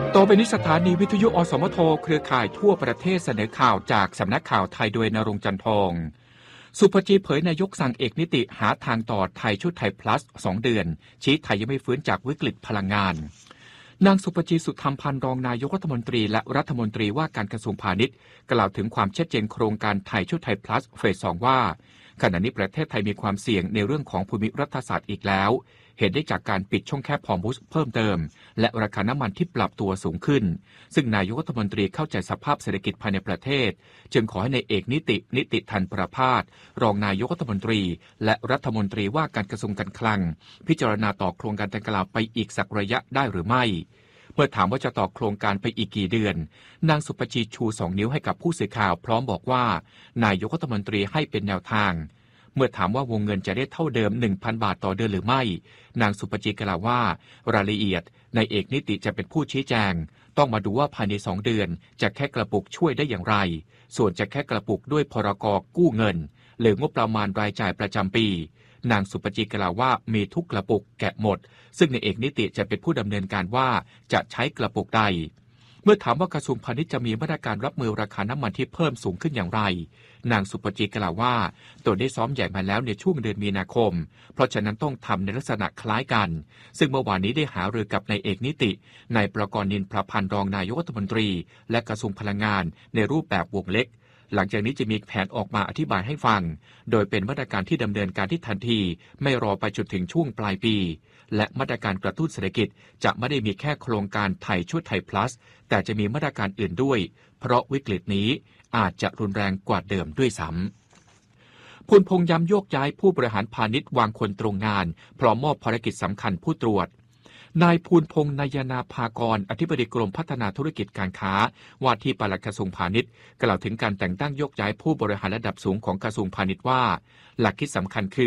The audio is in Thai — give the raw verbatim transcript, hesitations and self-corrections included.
ต่อไปนี้สถานีวิทยุอสมทเครือข่ายทั่วประเทศเสนอข่าวจากสำนักข่าวไทยโดยณรงค์จันทร์ทองสุภจีเผยนายกสั่งเอกนิติหาทางต่อไทยชุดไทยพลัสสองเดือนชี้ไทยยังไม่ฟื้นจากวิกฤตพลังงานนางสุภจีสุธรรมพันธ์รองนายกรัฐมนตรีและรัฐมนตรีว่าการกระทรวงพาณิชย์กล่าวถึงความชัดเจนโครงการไทยชุดไทยพลัสเฟสสองว่าขณะนี้ประเทศไทยมีความเสี่ยงในเรื่องของภูมิรัฐศาสตร์อีกแล้วเห็นได้จากการปิดช่องแคบฮอร์มุซเพิ่มเติมและราคาน้ำมันที่ปรับตัวสูงขึ้นซึ่งนายกรัฐมนตรีเข้าใจสภาพเศรษฐกิจภายในประเทศจึงขอให้ในเอกนิตินิติธันประภาสรองนายกรัฐมนตรีและรัฐมนตรีว่าการกระทรวงการคลังพิจารณาต่อโครงการดังกล่าวไปอีกสักระยะได้หรือไม่เมื่อถามว่าจะต่อโครงการไปอีกกี่เดือนนางสุภจีชูสองนิ้วให้กับผู้สื่อข่าวพร้อมบอกว่านายกรัฐมนตรีให้เป็นแนวทางเมื่อถามว่าวงเงินจะได้เท่าเดิม หนึ่งพัน บาทต่อเดือนหรือไม่นางสุภจีกล่าวว่ารายละเอียดในเอกนิติจะเป็นผู้ชี้แจงต้องมาดูว่าภายในสองเดือนจะแค่กระปุกช่วยได้อย่างไรส่วนจะแค่กระปุกด้วยพรกกู้เงินหรืองบประมาณรายจ่ายประจำปีนางสุภจีกล่าวว่ามีทุกกระปุกแกะหมดซึ่งในเอกนิติจะเป็นผู้ดำเนินการว่าจะใช้กระปุกใดเมื่อถามว่ากระทรวงพาณิชย์จะมีมาตรการรับมือราคาน้ำมันที่เพิ่มสูงขึ้นอย่างไรนางสุภจีกล่าวว่าตนได้ซ้อมใหญ่มาแล้วในช่วงเดือนมีนาคมเพราะฉะนั้นต้องทำในลักษณะคล้ายกันซึ่งเมื่อวานนี้ได้หารือกับนายเอกนิตินายประกรณ์นินประพันธ์รองนายกรัฐมนตรีและกระทรวงพลังงานในรูปแบบวงเล็กหลังจากนี้จะมีแผนออกมาอธิบายให้ฟังโดยเป็นมาตรการที่ดำเนินการที่ทันทีไม่รอไปจนถึงช่วงปลายปีและมาตรการกระตุ้นเศรษฐกิจจะไม่ได้มีแค่โครงการไทยช่วยไทยพลัสแต่จะมีมาตรการอื่นด้วยเพราะวิกฤตนี้อาจจะรุนแรงกว่าเดิมด้วยซ้ำพลพงษ์ย้ำโยกย้ายผู้บริหารพาณิชย์วางคนตรงงานพร้อมมอบภารกิจสำคัญผู้ตรวจนายภูลพงษ์นายนาภากรอธิบดีกรมพัฒนาธุรกิจการค้าว่าที่ปลัดกระทรวงพาณิชย์กล่าวถึงการแต่งตั้งโยกย้ายผู้บริหารระดับสูงของกระทรวงพาณิชย์ว่าหลักคิดสำคัญคือ